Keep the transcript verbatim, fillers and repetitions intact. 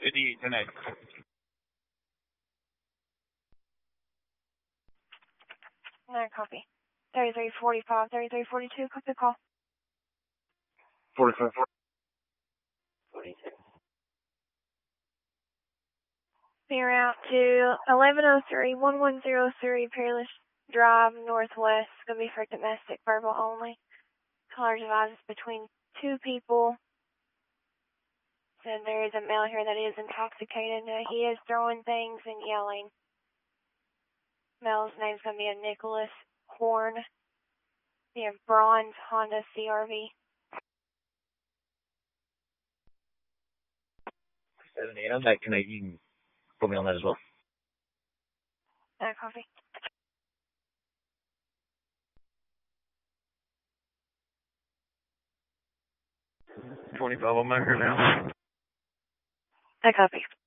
fifty-eight ten eight. No copy. thirty-three forty-five, thirty-three forty-two, copy the call. forty-five. forty-two. Clear out to eleven oh three, one one zero three Peerless Drive, Northwest. It's going to be for domestic verbal only. Caller advises between two people. Said there is a male here that is intoxicated. Uh, he is throwing things and yelling. Male's name's going to be a Nicholas Horn. The bronze Honda C R V. seventy-eight on that. Can I, you can put me on that as well. Uh, copy. twenty-five on my here now. I copy.